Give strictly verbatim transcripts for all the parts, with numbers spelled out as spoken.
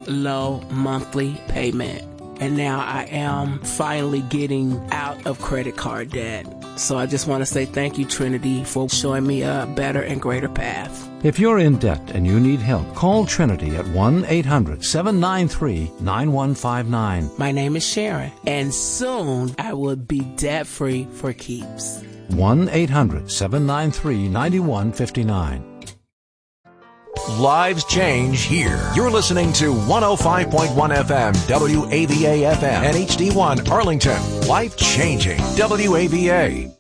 low monthly payment. And now I am finally getting out of credit card debt. So I just want to say thank you, Trinity, for showing me a better and greater path. If you're in debt and you need help, call Trinity at one eight hundred seven nine three nine one five nine. My name is Sharon, and soon I will be debt-free for keeps. one eight hundred seven nine three nine one five nine. Lives change here. You're listening to one oh five point one F M, W A V A F M, and H D one Arlington. Life changing, W A V A.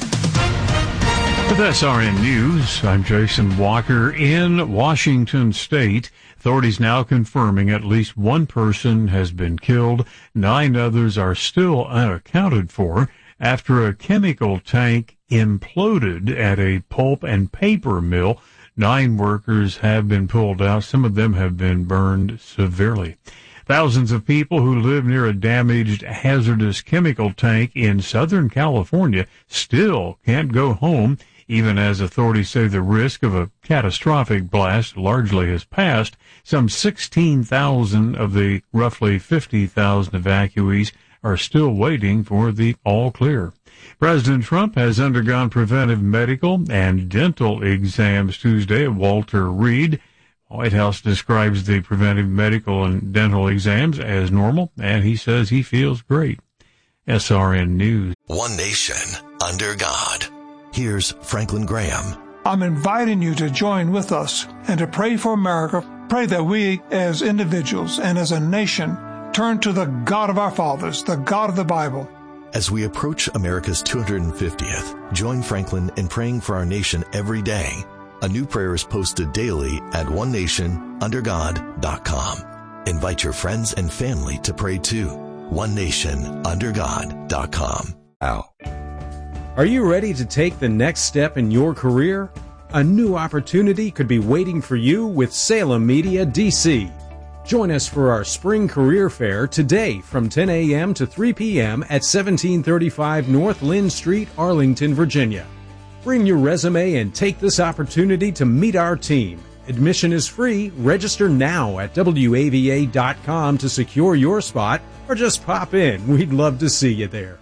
With S R N News, I'm Jason Walker. In Washington State, authorities now confirming at least one person has been killed. Nine others are still unaccounted for after a chemical tank imploded at a pulp and paper mill. Nine workers have been pulled out. Some of them have been burned severely. Thousands of people who live near a damaged hazardous chemical tank in Southern California still can't go home, even as authorities say the risk of a catastrophic blast largely has passed. Some sixteen thousand of the roughly fifty thousand evacuees are still waiting for the all clear. President Trump has undergone preventive medical and dental exams Tuesday at Walter Reed. White House describes the preventive medical and dental exams as normal, and he says he feels great. S R N News. One nation under God. Here's Franklin Graham. I'm inviting you to join with us and to pray for America. Pray that we as individuals and as a nation turn to the God of our fathers, the God of the Bible. As we approach America's two hundred fiftieth, join Franklin in praying for our nation every day. A new prayer is posted daily at one nation under god dot com. Invite your friends and family to pray too. one nation under god dot com. Ow. Are you ready to take the next step in your career? A new opportunity could be waiting for you with Salem Media D C. Join us for our Spring Career Fair today from ten a.m. to three p.m. at seventeen thirty-five North Lynn Street, Arlington, Virginia. Bring your resume and take this opportunity to meet our team. Admission is free. Register now at W A V A dot com to secure your spot, or just pop in. We'd love to see you there.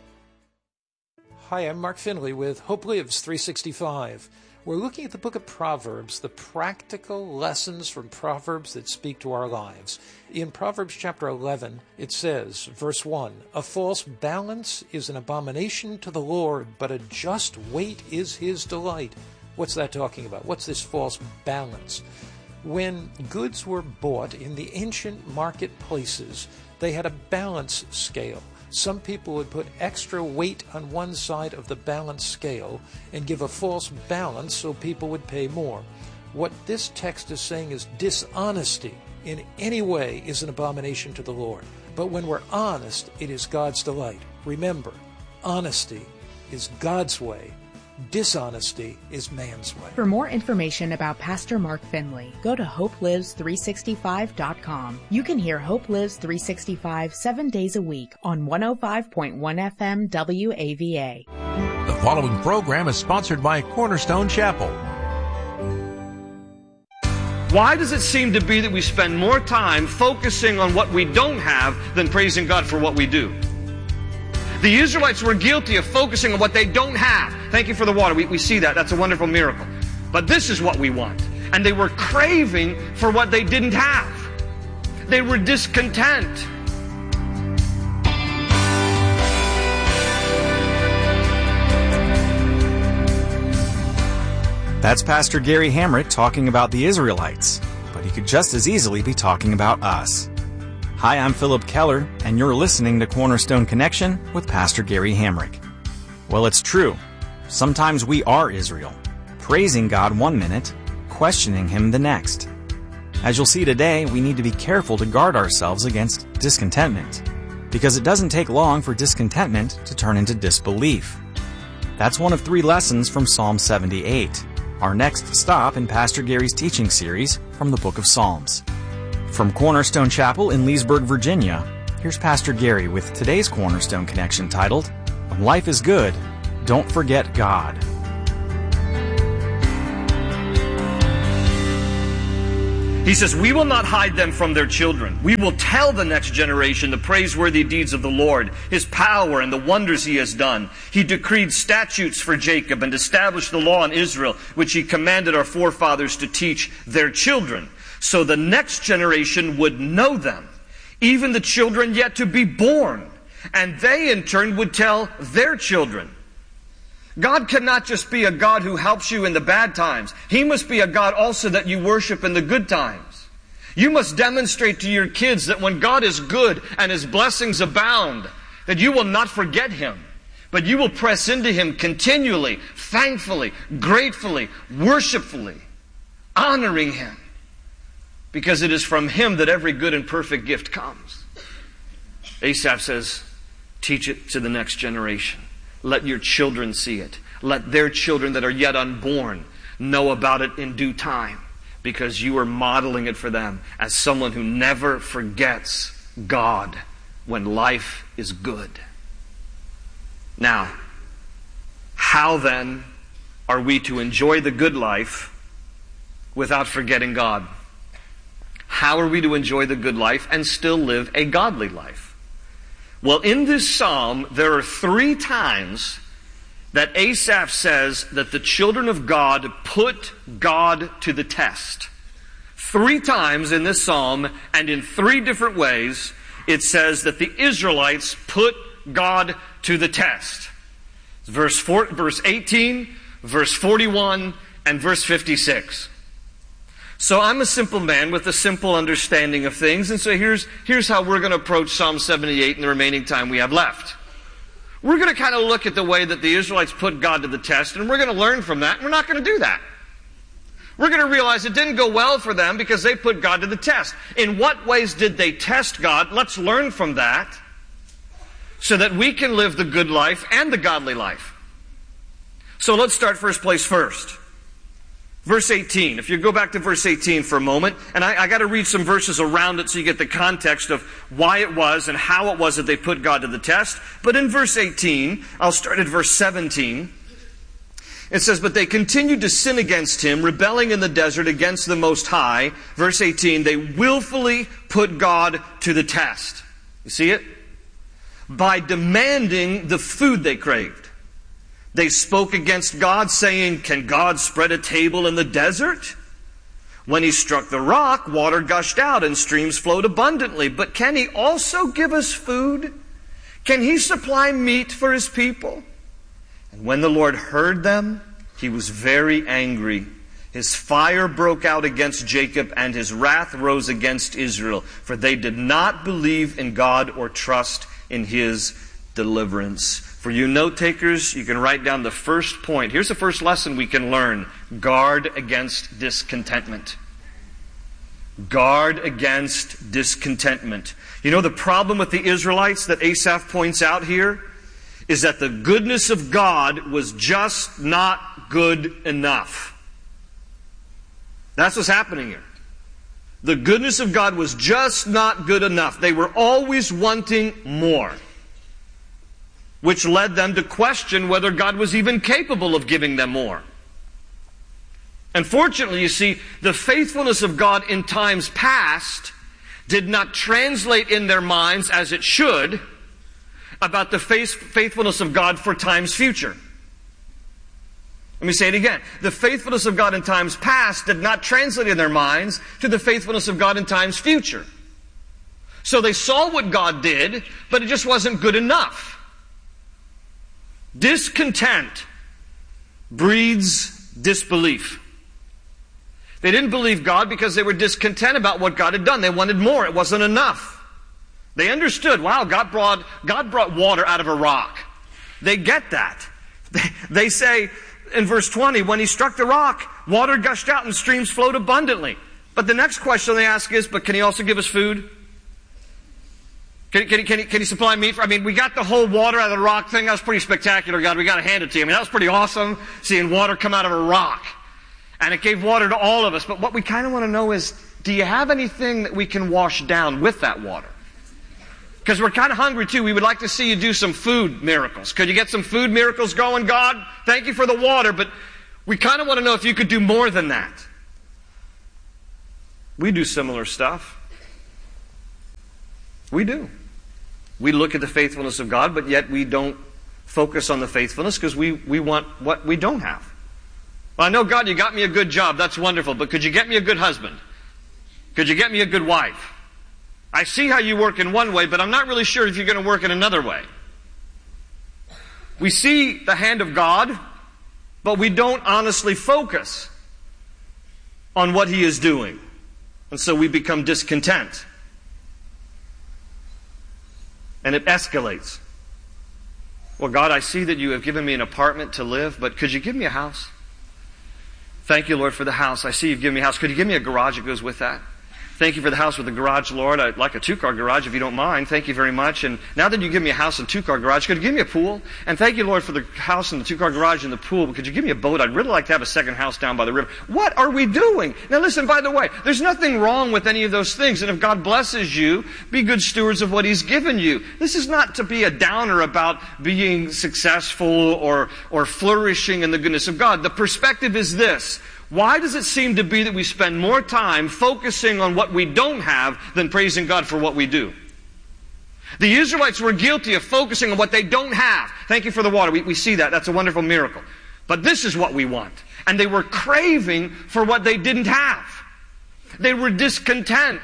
Hi, I'm Mark Finley with Hope Lives three sixty-five. We're looking at the book of Proverbs, the practical lessons from Proverbs that speak to our lives. In Proverbs chapter eleven, it says, verse one, "A false balance is an abomination to the Lord, but a just weight is his delight." What's that talking about? What's this false balance? When goods were bought in the ancient marketplaces, they had a balance scale. Some people would put extra weight on one side of the balance scale and give a false balance so people would pay more. What this text is saying is dishonesty in any way is an abomination to the Lord. But when we're honest, it is God's delight. Remember, honesty is God's way. Dishonesty is man's way. For more information about Pastor Mark Finley, go to hope lives three sixty-five dot com. You can hear Hope Lives three sixty-five seven days a week on one oh five point one F M W A V A. The following program is sponsored by Cornerstone Chapel. Why does it seem to be that we spend more time focusing on what we don't have than praising God for what we do? The Israelites were guilty of focusing on what they don't have. Thank you for the water. We, we see that. That's a wonderful miracle. But this is what we want. And they were craving for what they didn't have. They were discontent. That's Pastor Gary Hamrick talking about the Israelites, but he could just as easily be talking about us. Hi, I'm Philip Keller, and you're listening to Cornerstone Connection with Pastor Gary Hamrick. Well, it's true. Sometimes we are Israel, praising God one minute, questioning Him the next. As you'll see today, we need to be careful to guard ourselves against discontentment, because it doesn't take long for discontentment to turn into disbelief. That's one of three lessons from Psalm seventy-eight, our next stop in Pastor Gary's teaching series from the Book of Psalms. From Cornerstone Chapel in Leesburg, Virginia, here's Pastor Gary with today's Cornerstone Connection titled, "When Life is Good, Don't Forget God." He says, we will not hide them from their children. We will tell the next generation the praiseworthy deeds of the Lord, His power and the wonders He has done. He decreed statutes for Jacob and established the law in Israel, which He commanded our forefathers to teach their children, so the next generation would know them, even the children yet to be born, and they in turn would tell their children. God cannot just be a God who helps you in the bad times. He must be a God also that you worship in the good times. You must demonstrate to your kids that when God is good and His blessings abound, that you will not forget Him, but you will press into Him continually, thankfully, gratefully, worshipfully, honoring Him, because it is from Him that every good and perfect gift comes. Asaph says, teach it to the next generation. Let your children see it. Let their children that are yet unborn know about it in due time, because you are modeling it for them as someone who never forgets God when life is good. Now, how then are we to enjoy the good life without forgetting God? How are we to enjoy the good life and still live a godly life? Well, in this psalm, there are three times that Asaph says that the children of God put God to the test. Three times in this psalm, and in three different ways, it says that the Israelites put God to the test. Verse four, verse eighteen, verse forty-one, and verse fifty-six. So I'm a simple man with a simple understanding of things, and so here's, here's how we're going to approach Psalm seventy-eight in the remaining time we have left. We're going to kind of look at the way that the Israelites put God to the test, and we're going to learn from that, and we're not going to do that. We're going to realize it didn't go well for them because they put God to the test. In what ways did they test God? Let's learn from that so that we can live the good life and the godly life. So let's start first place first. Verse eighteen. If you go back to verse eighteen for a moment, and I, I got to read some verses around it so you get the context of why it was and how it was that they put God to the test. But in verse eighteen, I'll start at verse seventeen. It says, but they continued to sin against Him, rebelling in the desert against the Most High. Verse eighteen, they willfully put God to the test. You see it? By demanding the food they craved. They spoke against God, saying, can God spread a table in the desert? When He struck the rock, water gushed out and streams flowed abundantly. But can He also give us food? Can He supply meat for His people? And when the Lord heard them, He was very angry. His fire broke out against Jacob, and His wrath rose against Israel, for they did not believe in God or trust in His deliverance. For you note takers, you can write down the first point. Here's the first lesson we can learn. Guard against discontentment. Guard against discontentment. You know the problem with the Israelites that Asaph points out here is that the goodness of God was just not good enough. That's what's happening here. The goodness of God was just not good enough. They were always wanting more, which led them to question whether God was even capable of giving them more. Unfortunately, you see, the faithfulness of God in times past did not translate in their minds as it should about the faithfulness of God for times future. Let me say it again. The faithfulness of God in times past did not translate in their minds to the faithfulness of God in times future. So they saw what God did, but it just wasn't good enough. Discontent breeds disbelief. They didn't believe God because they were discontent about what God had done. They wanted more. It wasn't enough. They understood, wow, God brought, God brought water out of a rock. They get that. They, they say in verse twenty, when He struck the rock, water gushed out and streams flowed abundantly. But the next question they ask is, but can He also give us food? Can, can, he, can, he, can he supply meat? For, I mean, we got the whole water out of the rock thing. That was pretty spectacular, God. We got to hand it to you. I mean, that was pretty awesome, seeing water come out of a rock. And it gave water to all of us. But what we kind of want to know is, do you have anything that we can wash down with that water? Because we're kind of hungry too. We would like to see you do some food miracles. Could you get some food miracles going, God? Thank you for the water, but we kind of want to know if you could do more than that. We do similar stuff. We do. We look at the faithfulness of God, but yet we don't focus on the faithfulness because we, we want what we don't have. Well, I know, God, you got me a good job. That's wonderful. But could you get me a good husband? Could you get me a good wife? I see how you work in one way, but I'm not really sure if you're going to work in another way. We see the hand of God, but we don't honestly focus on what He is doing. And so we become discontent. And it escalates. Well, God, I see that you have given me an apartment to live, but could you give me a house? Thank you, Lord, for the house. I see you've given me a house. Could you give me a garage that goes with that? Thank you for the house with the garage, Lord. I'd like a two-car garage if you don't mind. Thank you very much. And now that you give me a house and two-car garage, could you give me a pool? And thank you, Lord, for the house and the two-car garage and the pool. But could you give me a boat? I'd really like to have a second house down by the river. What are we doing? Now listen, by the way, there's nothing wrong with any of those things. And if God blesses you, be good stewards of what He's given you. This is not to be a downer about being successful or, or flourishing in the goodness of God. The perspective is this. Why does it seem to be that we spend more time focusing on what we don't have than praising God for what we do? The Israelites were guilty of focusing on what they don't have. Thank you for the water. We, we see that. That's a wonderful miracle. But this is what we want. And they were craving for what they didn't have. They were discontent.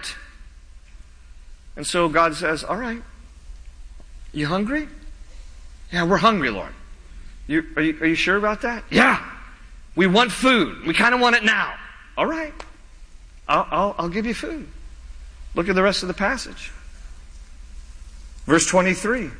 And so God says, all right, you hungry? Yeah, we're hungry, Lord. You, are, you, are you sure about that? Yeah. We want food. We kind of want it now. All right. I'll, I'll, I'll give you food. Look at the rest of the passage. Verse twenty-three.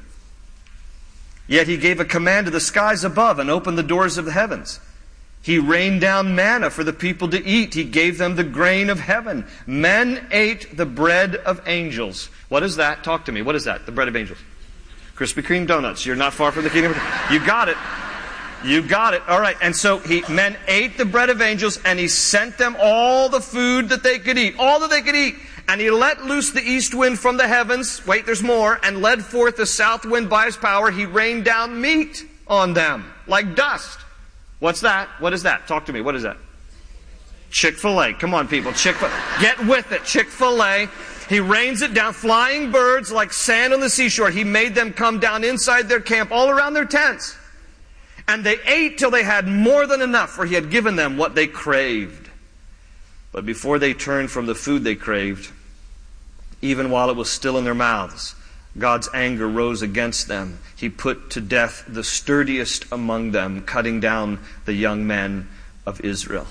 Yet He gave a command to the skies above and opened the doors of the heavens. He rained down manna for the people to eat. He gave them the grain of heaven. Men ate the bread of angels. What is that? Talk to me. What is that? The bread of angels. Krispy Kreme donuts. You're not far from the kingdom. You got it. You got it. All right. And so he, men ate the bread of angels, and He sent them all the food that they could eat. All that they could eat. And He let loose the east wind from the heavens. Wait, there's more. And led forth the south wind by His power. He rained down meat on them like dust. What's that? What is that? Talk to me. What is that? Chick-fil-A. Come on, people. Chick-fil-A. Get with it. Chick-fil-A. He rains it down. Flying birds like sand on the seashore. He made them come down inside their camp, all around their tents. And they ate till they had more than enough, for He had given them what they craved. But before they turned from the food they craved, even while it was still in their mouths, God's anger rose against them. He put to death the sturdiest among them, cutting down the young men of Israel.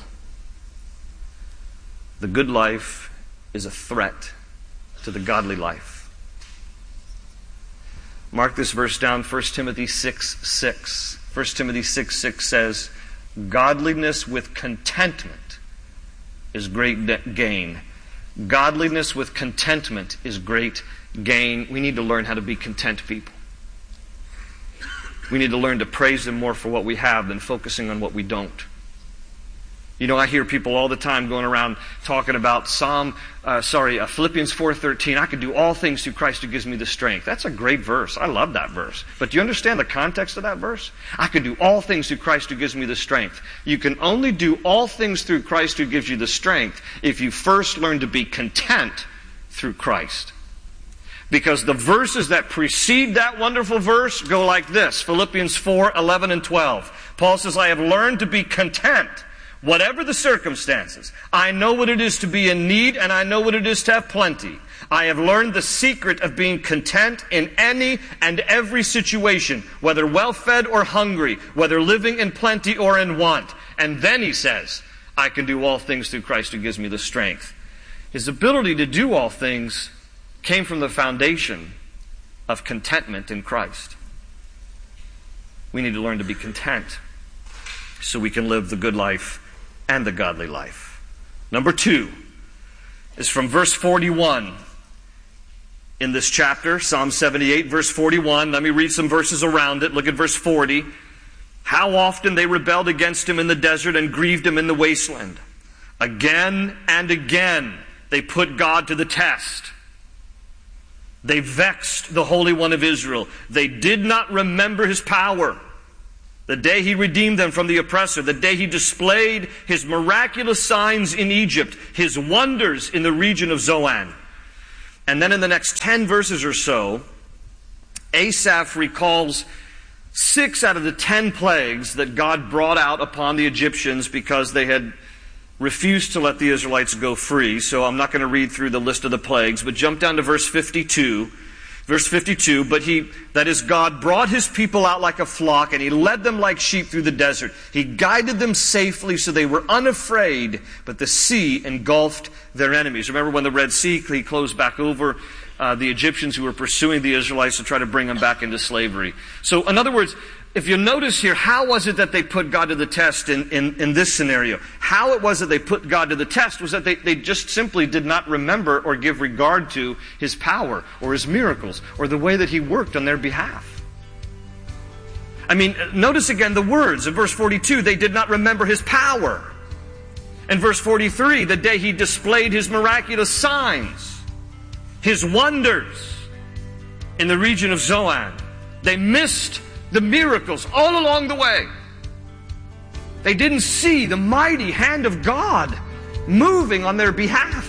The good life is a threat to the godly life. Mark this verse down, First Timothy six six. First Timothy six six says, godliness with contentment is great de- gain. Godliness with contentment is great gain. We need to learn how to be content people. We need to learn to praise Him more for what we have than focusing on what we don't. You know, I hear people all the time going around talking about Psalm, uh, sorry, uh, Philippians four thirteen. I can do all things through Christ who gives me the strength. That's a great verse. I love that verse. But do you understand the context of that verse? I can do all things through Christ who gives me the strength. You can only do all things through Christ who gives you the strength if you first learn to be content through Christ. Because the verses that precede that wonderful verse go like this. Philippians four eleven and twelve. Paul says, I have learned to be content. Whatever the circumstances, I know what it is to be in need, and I know what it is to have plenty. I have learned the secret of being content in any and every situation, whether well-fed or hungry, whether living in plenty or in want. And then he says, I can do all things through Christ who gives me the strength. His ability to do all things came from the foundation of contentment in Christ. We need to learn to be content so we can live the good life and the godly life. Number two is from verse forty-one in this chapter, Psalm seventy-eight, verse forty-one. Let me read some verses around it. Look at verse forty. How often they rebelled against Him in the desert and grieved Him in the wasteland. Again and again they put God to the test. They vexed the Holy One of Israel. They did not remember His power. The day he redeemed them from the oppressor. The day he displayed his miraculous signs in Egypt. His wonders in the region of Zoan. And then in the next ten verses or so, Asaph recalls six out of the ten plagues that God brought out upon the Egyptians because they had refused to let the Israelites go free. So I'm not going to read through the list of the plagues, but jump down to verse fifty-two. Verse fifty-two, but he, that is God, brought his people out like a flock, and he led them like sheep through the desert. He guided them safely so they were unafraid, but the sea engulfed their enemies. Remember when the Red Sea he closed back over uh, the Egyptians who were pursuing the Israelites to try to bring them back into slavery. So in other words, if you notice here, how was it that they put God to the test in, in, in this scenario? How it was that they put God to the test was that they, they just simply did not remember or give regard to His power or His miracles or the way that He worked on their behalf. I mean, notice again the words. In verse forty-two, they did not remember His power. In verse forty-three, the day He displayed His miraculous signs, His wonders in the region of Zoan. They missed the miracles all along the way. They didn't see the mighty hand of God moving on their behalf.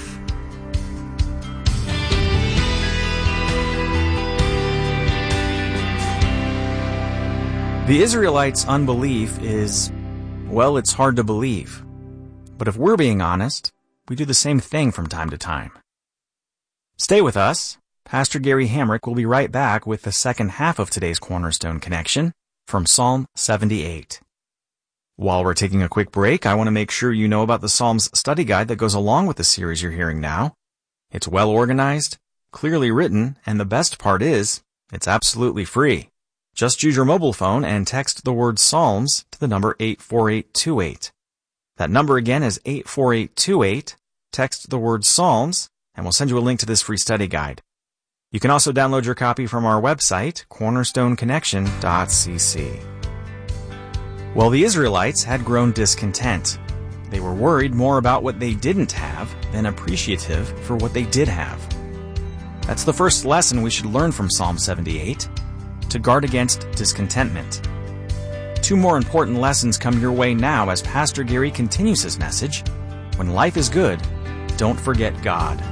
The Israelites' unbelief is, well, it's hard to believe. But if we're being honest, we do the same thing from time to time. Stay with us. Pastor Gary Hamrick will be right back with the second half of today's Cornerstone Connection from Psalm seventy-eight. While we're taking a quick break, I want to make sure you know about the Psalms study guide that goes along with the series you're hearing now. It's well organized, clearly written, and the best part is, it's absolutely free. Just use your mobile phone and text the word Psalms to the number eight four eight two eight. That number again is eight four eight two eight. Text the word Psalms, and we'll send you a link to this free study guide. You can also download your copy from our website, cornerstone connection dot c c. Well, the Israelites had grown discontent. They were worried more about what they didn't have than appreciative for what they did have. That's the first lesson we should learn from Psalm seventy-eight, to guard against discontentment. Two more important lessons come your way now as Pastor Gary continues his message. When life is good, don't forget God.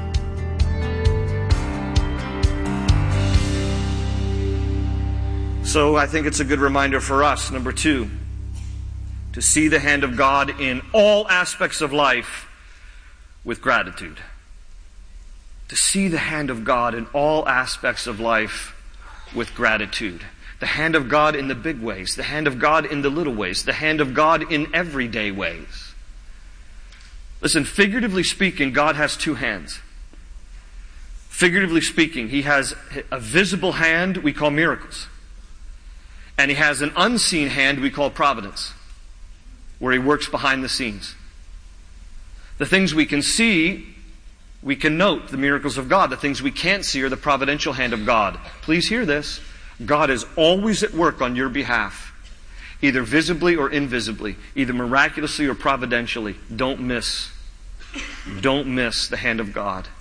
So I think it's a good reminder for us, number two, to see the hand of God in all aspects of life with gratitude. To see the hand of God in all aspects of life with gratitude. The hand of God in the big ways, the hand of God in the little ways, the hand of God in everyday ways. Listen, figuratively speaking, God has two hands. Figuratively speaking, He has a visible hand we call miracles. And He has an unseen hand we call providence, where He works behind the scenes. The things we can see, we can note the miracles of God. The things we can't see are the providential hand of God. Please hear this. God is always at work on your behalf, either visibly or invisibly, either miraculously or providentially. Don't miss. Don't miss the hand of God.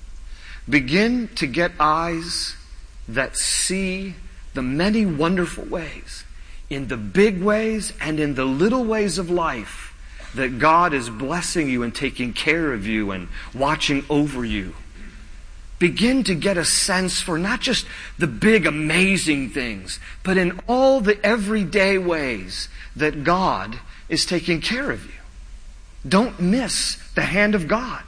Begin to get eyes that see the many wonderful ways, in the big ways and in the little ways of life, that God is blessing you and taking care of you and watching over you. Begin to get a sense for not just the big amazing things, but in all the everyday ways that God is taking care of you. Don't miss the hand of God.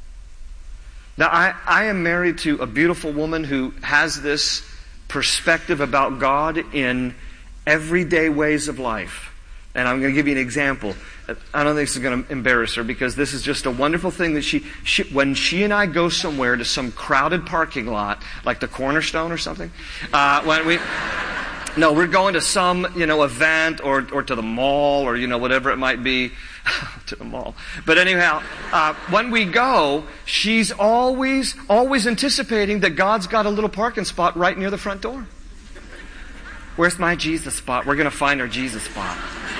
Now, I, I am married to a beautiful woman who has this perspective about God in everyday ways of life. And I'm going to give you an example. I don't think this is going to embarrass her because this is just a wonderful thing that she, she, when she and I go somewhere to some crowded parking lot, like the Cornerstone or something, uh, when we, no, we're going to some, you know, event or, or to the mall or, you know, whatever it might be, to the mall. But anyhow, uh, when we go, she's always, always anticipating that God's got a little parking spot right near the front door. Where's my Jesus spot? We're going to find our Jesus spot.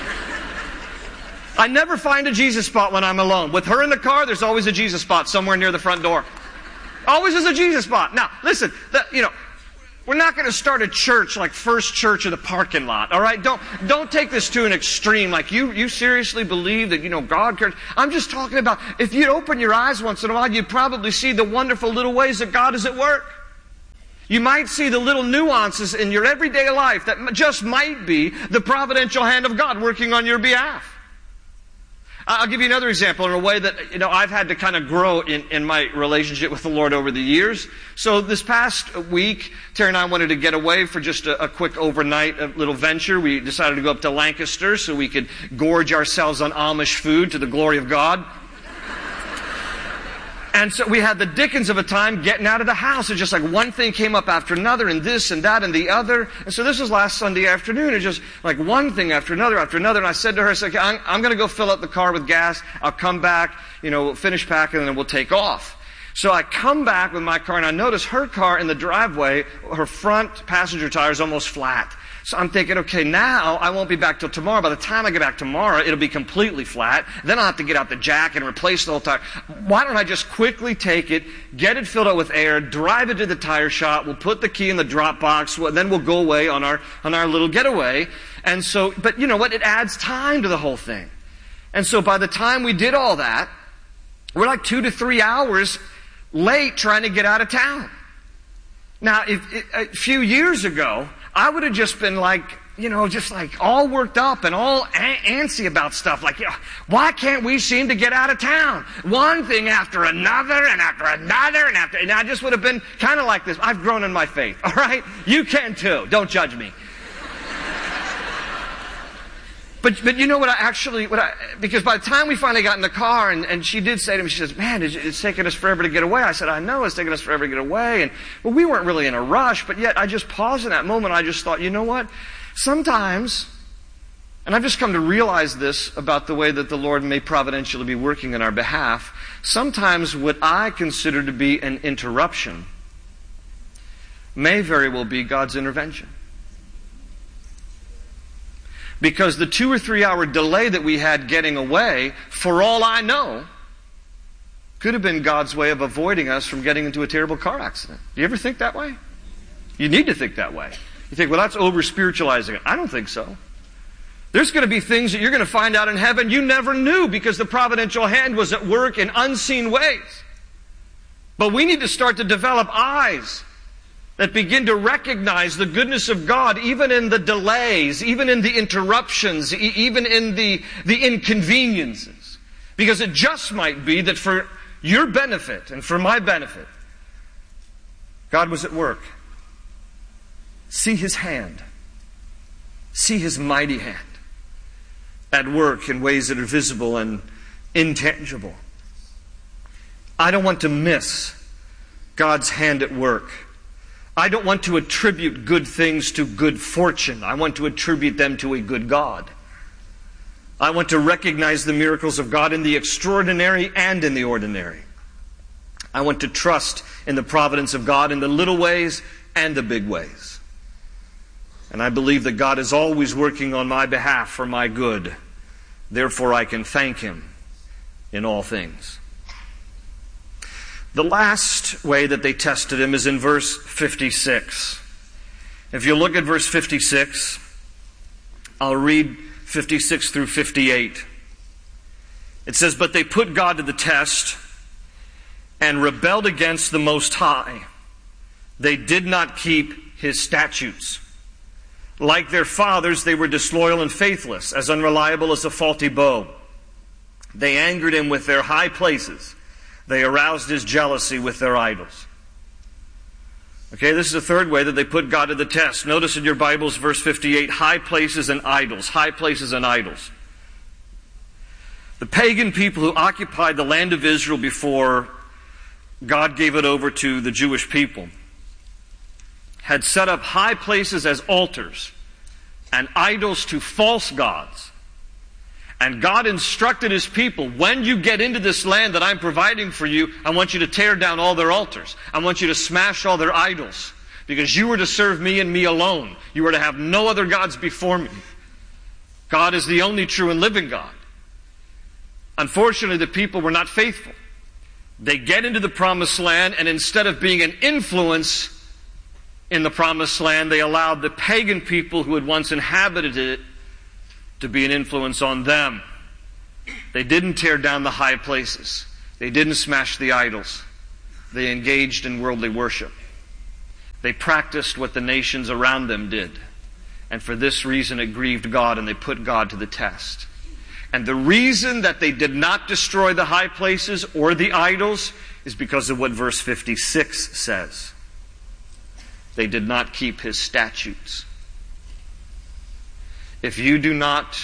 I never find a Jesus spot when I'm alone. With her in the car, there's always a Jesus spot somewhere near the front door. Always is a Jesus spot. Now, listen, the, you know, We're not going to start a church like First Church in the parking lot, all right? Don't don't take this to an extreme. Like, you, you seriously believe that, you know, God cares? I'm just talking about, if you'd open your eyes once in a while, you'd probably see the wonderful little ways that God is at work. You might see the little nuances in your everyday life that just might be the providential hand of God working on your behalf. I'll give you another example in a way that, you know, I've had to kind of grow in, in my relationship with the Lord over the years. So this past week, Terry and I wanted to get away for just a, a quick overnight a little venture. We decided to go up to Lancaster so we could gorge ourselves on Amish food to the glory of God. And so we had the dickens of a time getting out of the house. It's just like one thing came up after another, and this and that and the other. And so this was last Sunday afternoon. It's just like one thing after another after another. And I said to her, I said, okay, I'm, I'm going to go fill up the car with gas. I'll come back, you know, finish packing, and then we'll take off. So I come back with my car, and I notice her car in the driveway, her front passenger tire is almost flat. So I'm thinking, okay, now I won't be back till tomorrow. By the time I get back tomorrow, it'll be completely flat. Then I'll have to get out the jack and replace the whole tire. Why don't I just quickly take it, get it filled up with air, drive it to the tire shop, we'll put the key in the drop box, then we'll go away on our, on our little getaway. And so, but you know what? It adds time to the whole thing. And so by the time we did all that, we're like two to three hours late trying to get out of town. Now, if, a few years ago, I would have just been like, you know, just like all worked up and all a- antsy about stuff. Like, you know, why can't we seem to get out of town? One thing after another and after another and after, and I just would have been kind of like this. I've grown in my faith, all right? You can too. Don't judge me. But but you know what I actually, what I, because by the time we finally got in the car, and, and she did say to me, she says, man, it's, it's taking us forever to get away. I said, I know it's taking us forever to get away. And well, we weren't really in a rush, but yet I just paused in that moment. I just thought, you know what? Sometimes, and I've just come to realize this about the way that the Lord may providentially be working on our behalf, sometimes what I consider to be an interruption may very well be God's intervention. Because the two or three hour delay that we had getting away, for all I know, could have been God's way of avoiding us from getting into a terrible car accident. Do you ever think that way? You need to think that way. You think, well, that's over-spiritualizing it. I don't think so. There's going to be things that you're going to find out in heaven you never knew because the providential hand was at work in unseen ways. But we need to start to develop eyes that begin to recognize the goodness of God even in the delays, even in the interruptions, e- even in the, the inconveniences. Because it just might be that for your benefit and for my benefit, God was at work. See His hand. See His mighty hand at work in ways that are visible and intangible. I don't want to miss God's hand at work. I don't want to attribute good things to good fortune. I want to attribute them to a good God. I want to recognize the miracles of God in the extraordinary and in the ordinary. I want to trust in the providence of God in the little ways and the big ways. And I believe that God is always working on my behalf for my good. Therefore, I can thank Him in all things. The last way that they tested Him is in verse fifty-six. If you look at verse fifty-six, I'll read fifty-six through fifty-eight. It says, but they put God to the test and rebelled against the Most High. They did not keep His statutes. Like their fathers, they were disloyal and faithless, as unreliable as a faulty bow. They angered Him with their high places. They aroused His jealousy with their idols. Okay, this is the third way that they put God to the test. Notice in your Bibles, verse fifty-eight, high places and idols. High places and idols. The pagan people who occupied the land of Israel before God gave it over to the Jewish people had set up high places as altars and idols to false gods. And God instructed His people, when you get into this land that I'm providing for you, I want you to tear down all their altars. I want you to smash all their idols. Because you were to serve me and me alone. You were to have no other gods before me. God is the only true and living God. Unfortunately, the people were not faithful. They get into the promised land, and instead of being an influence in the Promised Land, they allowed the pagan people who had once inhabited it to be an influence on them. They didn't tear down the high places. They didn't smash the idols. They engaged in worldly worship. They practiced what the nations around them did. And for this reason it grieved God, and they put God to the test. And the reason that they did not destroy the high places or the idols is because of what verse fifty-six says. They did not keep His statutes. If you do not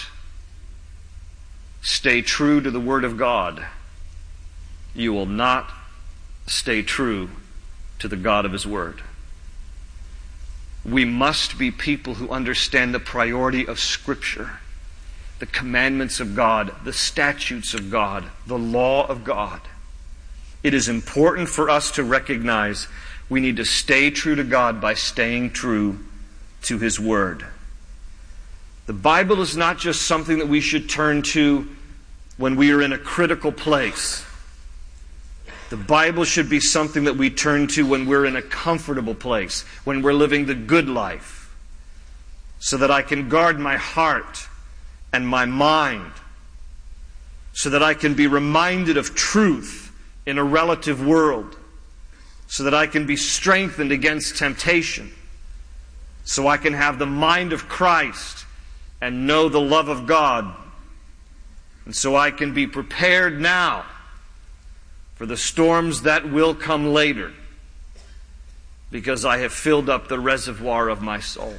stay true to the Word of God, you will not stay true to the God of His Word. We must be people who understand the priority of Scripture, the commandments of God, the statutes of God, the law of God. It is important for us to recognize we need to stay true to God by staying true to His Word. The Bible is not just something that we should turn to when we are in a critical place. The Bible should be something that we turn to when we're in a comfortable place, when we're living the good life, so that I can guard my heart and my mind, so that I can be reminded of truth in a relative world, so that I can be strengthened against temptation, so I can have the mind of Christ and know the love of God, and so I can be prepared now for the storms that will come later, because I have filled up the reservoir of my soul.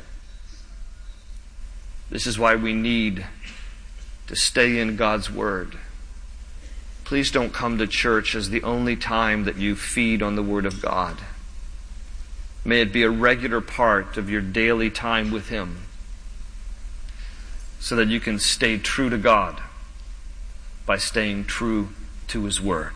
This is why we need to stay in God's Word. Please don't come to church as the only time that you feed on the Word of God. May it be a regular part of your daily time with Him, so that you can stay true to God by staying true to His Word.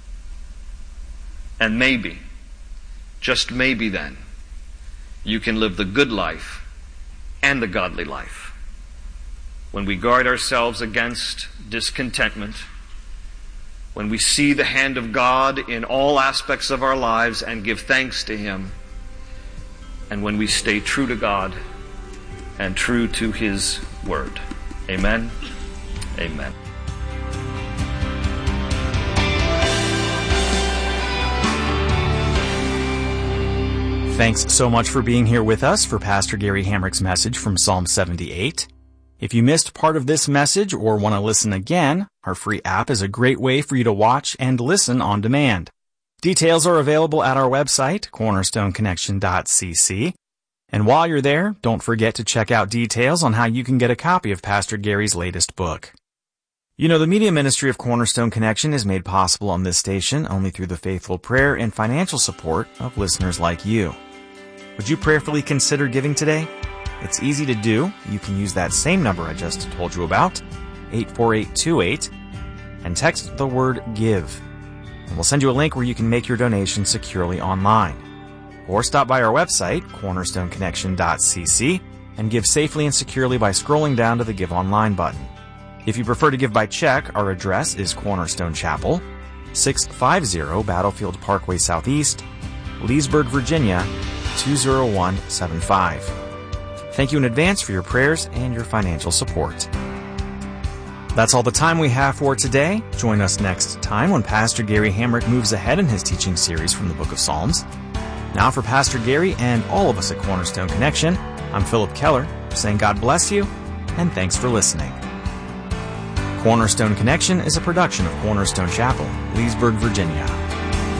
And maybe, just maybe then, you can live the good life and the godly life. When we guard ourselves against discontentment, when we see the hand of God in all aspects of our lives and give thanks to Him, and when we stay true to God and true to His Word. Amen. Amen. Thanks so much for being here with us for Pastor Gary Hamrick's message from Psalm seventy-eight. If you missed part of this message or want to listen again, our free app is a great way for you to watch and listen on demand. Details are available at our website, cornerstone connection dot c c. And while you're there, don't forget to check out details on how you can get a copy of Pastor Gary's latest book. You know, the media ministry of Cornerstone Connection is made possible on this station only through the faithful prayer and financial support of listeners like you. Would you prayerfully consider giving today? It's easy to do. You can use that same number I just told you about, eight four eight two eight, and text the word GIVE. And we'll send you a link where you can make your donation securely online. Or stop by our website, cornerstone connection dot c c, and give safely and securely by scrolling down to the Give Online button. If you prefer to give by check, our address is Cornerstone Chapel, six fifty Battlefield Parkway Southeast, Leesburg, Virginia, two zero one seven five. Thank you in advance for your prayers and your financial support. That's all the time we have for today. Join us next time when Pastor Gary Hamrick moves ahead in his teaching series from the book of Psalms. Now for Pastor Gary and all of us at Cornerstone Connection, I'm Philip Keller, saying God bless you, and thanks for listening. Cornerstone Connection is a production of Cornerstone Chapel, Leesburg, Virginia.